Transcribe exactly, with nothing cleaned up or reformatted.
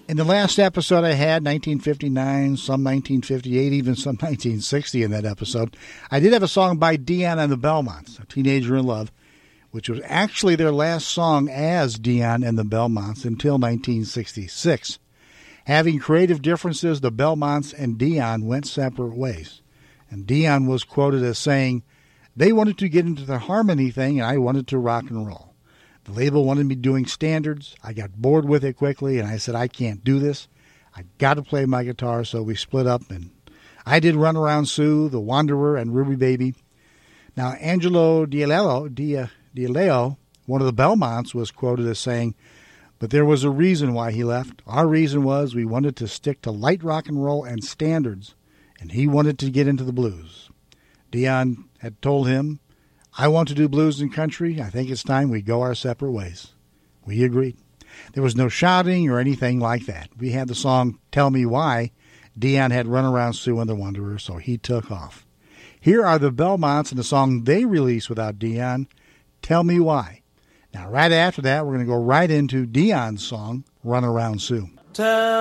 In the last episode I had, nineteen fifty-nine, some nineteen fifty-eight, even some nineteen sixty in that episode, I did have a song by Dion and the Belmonts, A Teenager in Love, which was actually their last song as Dion and the Belmonts until nineteen sixty-six. Having creative differences, the Belmonts and Dion went separate ways. And Dion was quoted as saying, "They wanted to get into the harmony thing, and I wanted to rock and roll. The label wanted me doing standards. I got bored with it quickly, and I said, I can't do this. I got to play my guitar," so we split up, and I did Run Around Sue, The Wanderer, and Ruby Baby. Now, Angelo D'Aleo, D'Aleo, one of the Belmonts, was quoted as saying, "But there was a reason why he left. Our reason was we wanted to stick to light rock and roll and standards, and he wanted to get into the blues." Dion had told him, "I want to do blues and country. I think it's time we go our separate ways." We agreed. There was no shouting or anything like that. We had the song Tell Me Why. Dion had Run Around Sue and the Wanderer, so he took off. Here are the Belmonts and the song they released without Dion, Tell Me Why. Now, right after that, we're going to go right into Dion's song, Run Around Sue. Tell